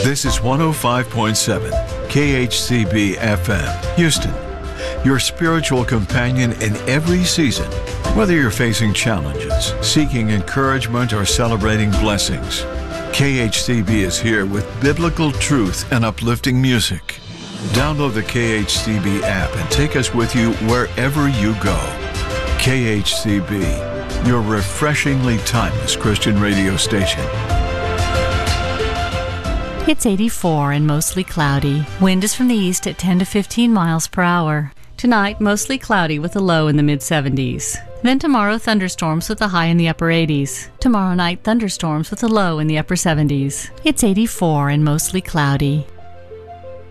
This is 105.7 KHCB FM, Houston, your spiritual companion in every season. Whether you're facing challenges, seeking encouragement, or celebrating blessings, KHCB is here with biblical truth and uplifting music. Download the KHCB app and take us with you wherever you go. KHCB, your refreshingly timeless Christian radio station. It's 84 and mostly cloudy. Wind is from the east at 10 to 15 miles per hour. Tonight, mostly cloudy with a low in the mid-70s. Then tomorrow, thunderstorms with a high in the upper 80s. Tomorrow night, thunderstorms with a low in the upper 70s. It's 84 and mostly cloudy.